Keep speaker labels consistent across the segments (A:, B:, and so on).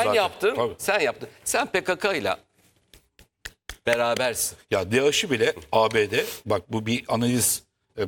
A: zaten.
B: yaptın.
A: Tabii.
B: Sen yaptın. Sen PKK ile berabersin.
A: Ya DAEŞ'i bile ABD, bak bu bir analiz,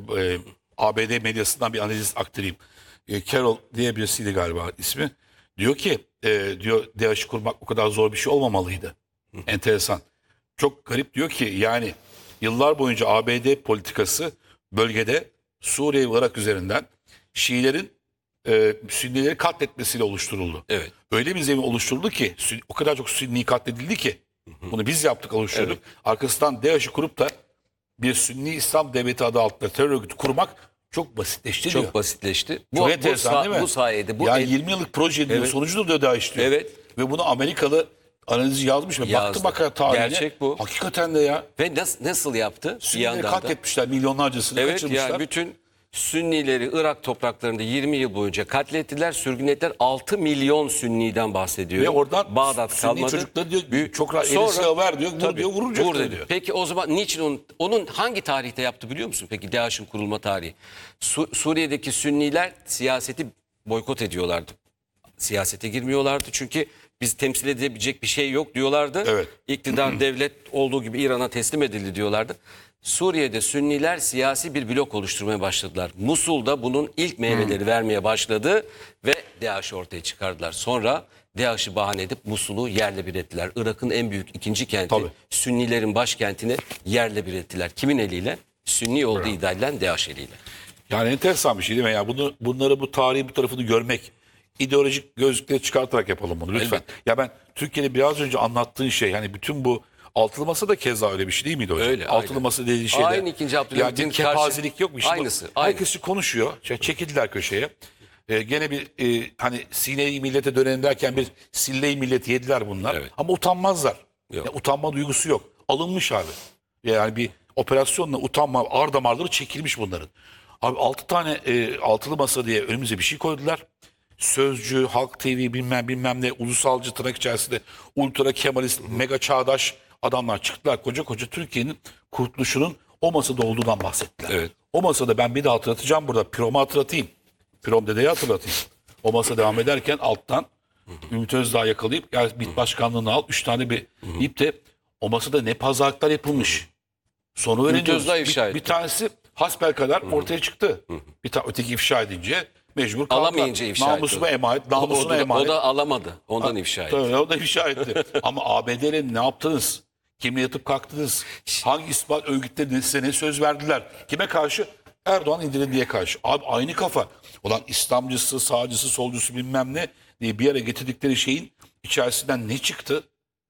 A: ABD medyasından bir analiz aktarayım. Carol diye birisiydi galiba ismi. Diyor ki diyor DAEŞ'i kurmak o kadar zor bir şey olmamalıydı. Enteresan. Çok garip, diyor ki yani yıllar boyunca ABD politikası bölgede Suriye ve Irak üzerinden Şiilerin Sünnileri katletmesiyle oluşturuldu.
B: Evet.
A: Öyle bir zemin oluşturuldu ki o kadar çok Sünni katledildi ki bunu biz yaptık, oluşturduk.
B: Evet.
A: Arkasından DAEŞ'i kurup da bir Sünni İslam Devleti adı altında terör örgütü kurmak çok basitleşti diyor.
B: Çok basitleşti.
A: Çok enteresan değil mi?
B: Bu sayede.
A: Yani 20 yıllık proje diyor,
B: Evet.
A: sonucudur diyor DAEŞ diyor.
B: Evet.
A: Ve bunu Amerikalı analizi yazmış ve
B: Yazdı.
A: baktı tarihine.
B: Gerçek bu.
A: Hakikaten de ya.
B: Ve nasıl yaptı? Bir
A: Sünnileri
B: yandan da.
A: katletmişler, milyonlarcasını
B: Evet,
A: kaçırmışlar.
B: yani bütün Sünnileri Irak topraklarında 20 yıl boyunca katlettiler, sürgün ettiler. 6 milyon Sünniden bahsediyor.
A: Ve oradan
B: Bağdat
A: Sünni
B: kalmadı.
A: çocukları diyor çok rahat eli silah ver diyor, vur diyor, vuracak diyor.
B: Peki o zaman niçin onun hangi tarihte yaptı biliyor musun? Peki DAEŞ'in kurulma tarihi. Suriye'deki Sünniler siyaseti boykot ediyorlardı. Siyasete girmiyorlardı çünkü biz temsil edebilecek bir şey yok diyorlardı.
A: Evet.
B: İktidar devlet olduğu gibi İran'a teslim edildi diyorlardı. Suriye'de Sünniler siyasi bir blok oluşturmaya başladılar. Musul'da bunun ilk meyveleri vermeye başladı ve DAEŞ'i ortaya çıkardılar. Sonra DAEŞ'i bahane edip Musul'u yerle bir ettiler. Irak'ın en büyük ikinci kenti,
A: Tabii.
B: Sünnilerin başkentini yerle bir ettiler. Kimin eliyle? Sünni olduğu iddia edilen DAEŞ eliyle.
A: Yani enteresan bir şey değil mi? Ya bunları, bu tarihi bir tarafını görmek, ideolojik gözlükleri çıkartarak yapalım bunu lütfen.
B: Elbette.
A: Ya ben Türkiye'de biraz önce anlattığın şey, hani bütün bu altılı masa da keza öyle bir şey değil miydi hocam?
B: Öyle,
A: Altılı
B: aynen.
A: masa dediği şeyde.
B: Aynı ikinci Abdülhamit'in
A: yani bir kepazelik yok mu? Şimdi
B: Aynısı, aynı.
A: herkes konuşuyor. Çekildiler köşeye. Gene bir hani Sine-i millete dönelim derken bir sille-i milleti yediler bunlar.
B: Evet.
A: Ama utanmazlar.
B: Yok.
A: Ya, utanma duygusu yok. Alınmış abi. Yani bir operasyonla utanma, ar damarları çekilmiş bunların. Abi 6 tane altılı masa diye önümüze bir şey koydular. Sözcü, Halk TV bilmem ne, ulusalcı tırnak içerisinde ultra kemalist, mega çağdaş adamlar çıktılar. Koca koca Türkiye'nin kurtuluşunun o masada olduğundan bahsettiler.
B: Evet.
A: O masada ben bir daha hatırlatacağım burada. Pirom'u hatırlatayım. Pirom dedeyi hatırlatayım. O masa devam ederken alttan Ümit Özdağ yakalayıp gel MİT başkanlığını al. 3 tane bir deyip de o masada ne pazarlıklar yapılmış. Sonu
B: Ümit
A: öğreniyoruz.
B: Özdağ ifşa etti.
A: Bir tanesi hasbelkader ortaya çıktı. Öteki ifşa edince mecbur kaldılar.
B: Alamayınca ifşa etti.
A: Namusuma emanet, namusuna emanet.
B: O da alamadı. Ondan ifşa etti.
A: Tabii, o da ifşa etti. Ama ABD'yle ne yaptınız? Kimle yatıp kalktınız? Hangi ispat örgütleri size ne söz verdiler? Kime karşı? Erdoğan indirildiğe karşı. Abi aynı kafa. Ulan İslamcısı, sağcısı, solcusu bilmem ne diye bir yere getirdikleri şeyin içerisinden ne çıktı?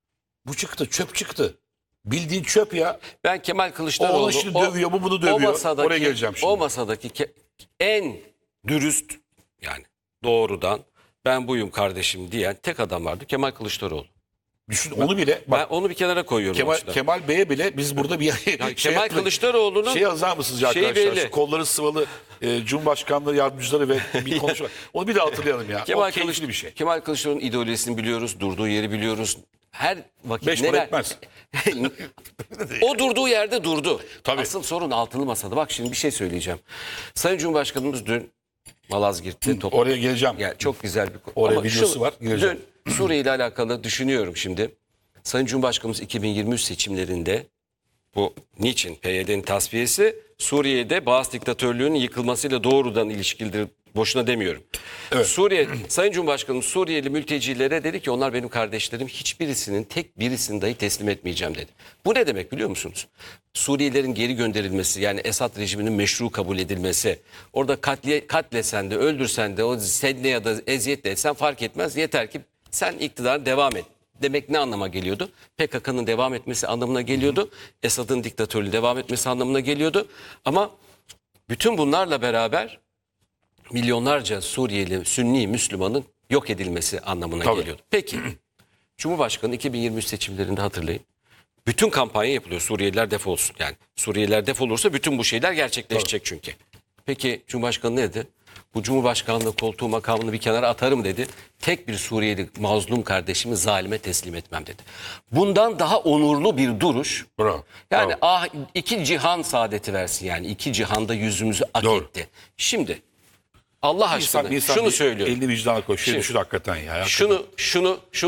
A: Bu çıktı, çöp çıktı. Bildiğin çöp ya.
B: Ben Kemal
A: O
B: Kılıçdaroğlu
A: onu şimdi dövüyor, bu bunu dövüyor. Oraya geleceğim şimdi.
B: O masadaki en dürüst, yani doğrudan ben buyum kardeşim diyen tek adam vardı, Kemal Kılıçdaroğlu.
A: Düşün onu bile.
B: Ben onu bir kenara koyuyorum.
A: Kemal Bey'e bile biz burada bir
B: Kemal Kılıçdaroğlu'nun
A: şey yazar mısınız
B: şeyi
A: arkadaşlar?
B: belli.
A: Şu kolları sıvalı Cumhurbaşkanlığı yardımcıları ve bir konuşma. Onu bir de hatırlayalım ya. O keyifli bir şey.
B: Kemal Kılıçdaroğlu'nun ideolojisini biliyoruz, durduğu yeri biliyoruz. Her vakit
A: 5 para etmez.
B: O durduğu yerde durdu.
A: Tabii.
B: Asıl sorun altılı masada. Bak şimdi bir şey söyleyeceğim. Sayın Cumhurbaşkanımız dün Malazgirt'te
A: Oraya geleceğim.
B: Yani çok güzel bir konu.
A: Oraya
B: Ama
A: videosu var, gireceğim.
B: Dün Suriye ile alakalı düşünüyorum şimdi. Sayın Cumhurbaşkanımız 2023 seçimlerinde bu niçin PYD'nin tasfiyesi Suriye'de Baas diktatörlüğünün yıkılmasıyla doğrudan ilişkilidir. Boşuna demiyorum.
A: Evet.
B: Sayın Cumhurbaşkanım Suriyeli mültecilere dedi ki onlar benim kardeşlerim, hiçbirisinin tek birisini dahi teslim etmeyeceğim dedi. Bu ne demek biliyor musunuz? Suriyelilerin geri gönderilmesi, yani Esad rejiminin meşru kabul edilmesi, orada katlesen de öldürsen de o sedne ya da eziyetle etsen fark etmez, yeter ki sen iktidara devam et. Demek ne anlama geliyordu? PKK'nın devam etmesi anlamına geliyordu. Esad'ın diktatörlüğü devam etmesi anlamına geliyordu. Ama bütün bunlarla beraber milyonlarca Suriyeli, Sünni Müslümanın yok edilmesi anlamına geliyordu. Peki, Cumhurbaşkanı 2023 seçimlerinde hatırlayın. Bütün kampanya yapılıyor, Suriyeliler defolsun. Yani Suriyeliler defolursa bütün bu şeyler gerçekleşecek çünkü. Peki Cumhurbaşkanı ne dedi? Bu Cumhurbaşkanlığı koltuğu makamını bir kenara atarım dedi. Tek bir Suriyeli mazlum kardeşimi zalime teslim etmem dedi. Bundan daha onurlu bir duruş.
A: Bravo.
B: Yani
A: Bravo.
B: iki cihan saadeti versin yani. İki cihanda yüzümüzü ak
A: Doğru.
B: etti. Şimdi Allah aşkına şunu söylüyorum.
A: Elini vicdana koy. Şunu hakikaten ya.
B: Şunu